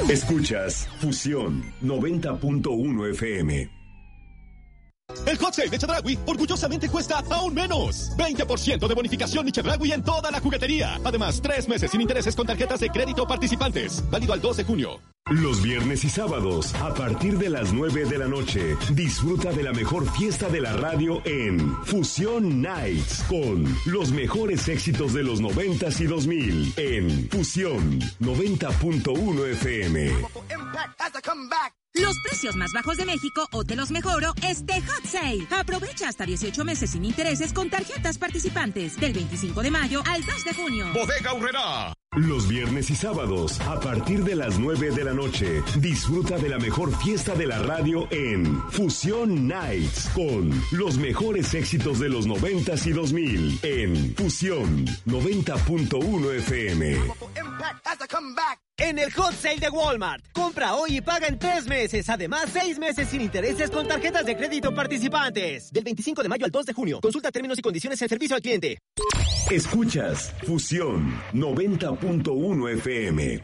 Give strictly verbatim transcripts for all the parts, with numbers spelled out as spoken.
Escuchas Fusión noventa punto uno F M. El Hot Sale de Chedraui orgullosamente cuesta aún menos. veinte por ciento de bonificación y Chedraui en toda la juguetería. Además, tres meses sin intereses con tarjetas de crédito participantes. Válido al dos de junio. Los viernes y sábados, a partir de las nueve de la noche, disfruta de la mejor fiesta de la radio en Fusión Nights, con los mejores éxitos de los noventas y dos mil en Fusión noventa punto uno F M. Los precios más bajos de México o te los mejoro este Hot Sale. Aprovecha hasta dieciocho meses sin intereses con tarjetas participantes del veinticinco de mayo al dos de junio. Bodega Aurrerá. Los viernes y sábados, a partir de las nueve de la noche, disfruta de la mejor fiesta de la radio en Fusión Nights, con los mejores éxitos de los noventas y dos mil en Fusión noventa punto uno F M. En el Hot Sale de Walmart, compra hoy y paga en tres meses. Además, seis meses sin intereses con tarjetas de crédito participantes. Del veinticinco de mayo al dos de junio. Consulta términos y condiciones en servicio al cliente. Escuchas Fusión noventa punto uno F M.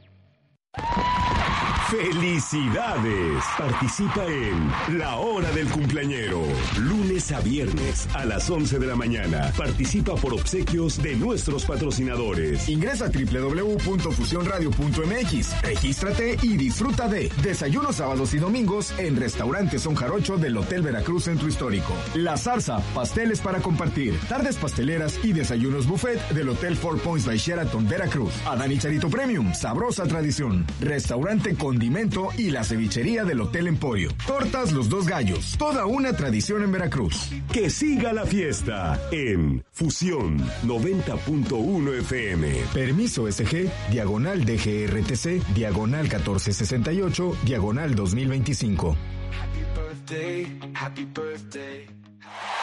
¡Felicidades! Participa en La Hora del Cumpleañero. Lunes a viernes a las once de la mañana. Participa por obsequios de nuestros patrocinadores. Ingresa a doble u doble u doble u punto fusión radio punto m x. Regístrate y disfruta de desayunos sábados y domingos en Restaurante Son Jarocho del Hotel Veracruz Centro Histórico. La Zarza, pasteles para compartir. Tardes pasteleras y desayunos buffet del Hotel Four Points by Sheraton Veracruz. Adán y Charito Premium, sabrosa tradición. Restaurante con condimento y la cevichería del Hotel Emporio. Tortas Los Dos Gallos, toda una tradición en Veracruz. Que siga la fiesta en Fusión noventa punto uno F M. Permiso S G, diagonal D G R T C, diagonal catorce sesenta y ocho, diagonal dos mil veinticinco. Happy birthday, happy birthday.